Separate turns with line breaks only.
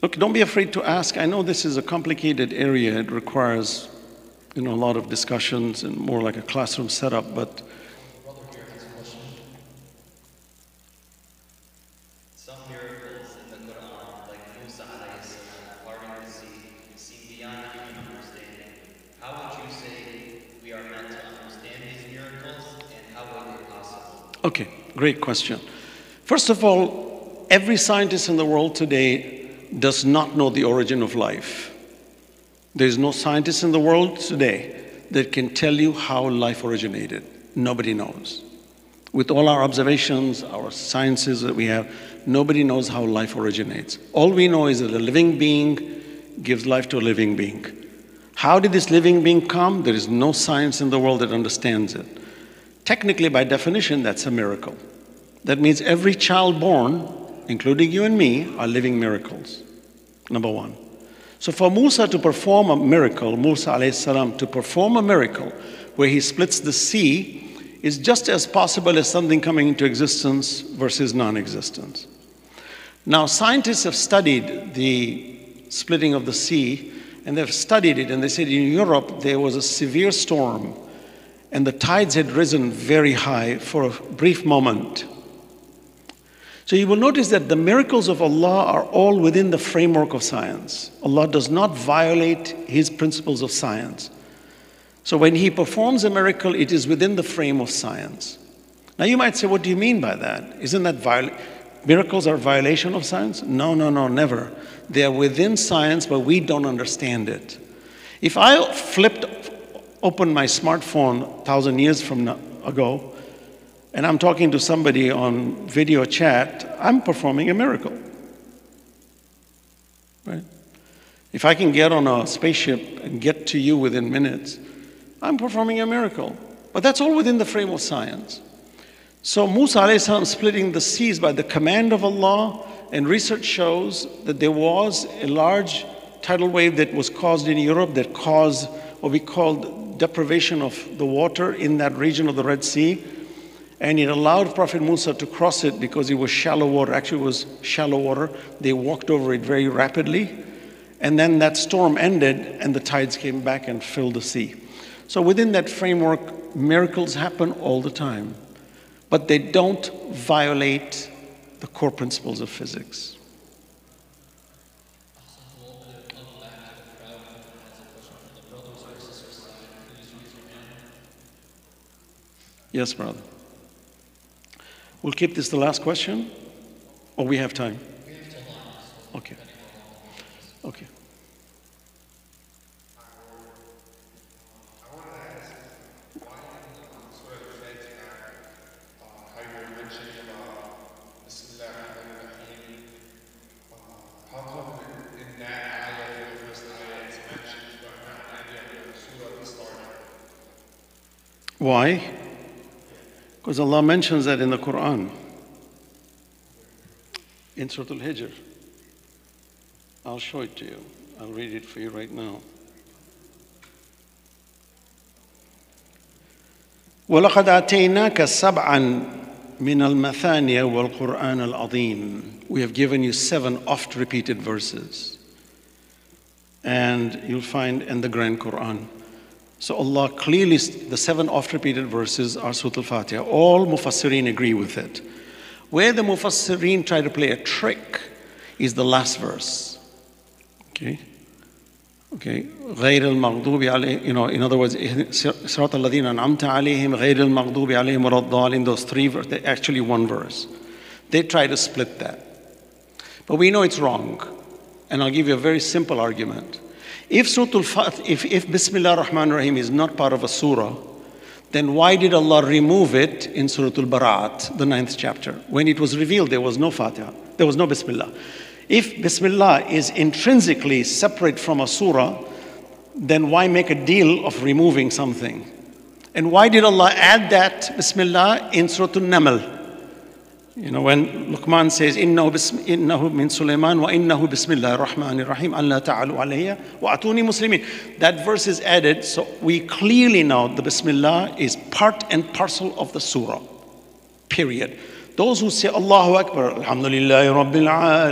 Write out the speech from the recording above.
Look, don't be afraid to ask. I know this is a complicated area. It requires, a lot of discussions and more like a classroom setup, but
Brother here has a question. Some miracles in the Quran, like Musa alayhi salam, parting the sea, seem beyond human understanding. How would you say we are meant to understand these miracles, and how are they possible?
okay, great question. First of all, every scientist in the world today does not know the origin of life. There's no scientist in the world today that can tell you how life originated. Nobody knows. With all our observations, our sciences that we have, nobody knows how life originates. All we know is that a living being gives life to a living being. How did this living being come? There is no science in the world that understands it. Technically, by definition, that's a miracle. That means every child born, including you and me, are living miracles. Number one. So for Musa to perform a miracle, Musa alayhi salam, to perform a miracle where he splits the sea is just as possible as something coming into existence versus non-existence. Now, scientists have studied the splitting of the sea, and they've studied it, and they said in Europe there was a severe storm, and the tides had risen very high for a brief moment. So you will notice that the miracles of Allah are all within the framework of science. Allah does not violate His principles of science. So when He performs a miracle, it is within the frame of science. Now you might say, what do you mean by that? Isn't that miracles are a violation of science? No, never. They are within science, but we don't understand it. If I open my smartphone 1,000 years from ago, and I'm talking to somebody on video chat, I'm performing a miracle. Right? If I can get on a spaceship and get to you within minutes, I'm performing a miracle. But that's all within the frame of science. So Musa alayhi salam splitting the seas by the command of Allah, and research shows that there was a large tidal wave that was caused in Europe that caused what we call deprivation of the water in that region of the Red Sea. And it allowed Prophet Musa to cross it because it was shallow water. Actually, it was shallow water. They walked over it very rapidly. And then that storm ended, and the tides came back and filled the sea. So within that framework, miracles happen all the time. But they don't violate the core principles of physics. Yes, brother. We'll keep this the last question, or we have time?
We have to line.
Okay. Okay.
I wanted to ask, why in Surah Al-Fatiha, how you were mentioning about Bismillah ar-Rahman ar-Rahim, how come in that ayah, the first ayah, it's mentioned, but not any other surah that started?
Why? Because Allah mentions that in the Quran, in Surah Al-Hijr. I'll show it to you. I'll read it for you right now. وَلَقَدْ آتَيْنَاكَ سَبْعًا مِنَ الْمَثَانِيَ وَالْقُرْآنَ الْعَظِيمِ. We have given you 7 oft-repeated verses. And you'll find in the Grand Quran. So Allah clearly, the 7 oft-repeated verses are Surah Al-Fatiha. All Mufassirin agree with it. Where the Mufassirin try to play a trick is the last verse. Okay? غير المغضوب عليهم, in other words, صراط الذين أنعمت عليهم غير المغضوب عليهم ولا الضالين, those 3 verses, they're actually 1 verse. They try to split that. But we know it's wrong. And I'll give you a very simple argument. If Bismillah ar-Rahman ar-Rahim is not part of a surah, then why did Allah remove it in Surah Al-Bara'at, the 9th chapter? When it was revealed, there was no Fatiha, there was no Bismillah. If Bismillah is intrinsically separate from a surah, then why make a deal of removing something? And why did Allah add that Bismillah in Surah Al-Naml? When Luqman says, إِنَّهُ مِن سُلَيْمَانَ وَإِنَّهُ بِسْمِ اللَّهِ الرَّحْمَنِ الرَّحِيمِ أَلَّا تَعَلُوا عَلَيَّ وَأَتُونِي مُسْلِمِينَ. That verse is added, so we clearly know the Bismillah is part and parcel of the surah. Period. Those who say Allahu Akbar, Alhamdulillahi Rabbil Alamin.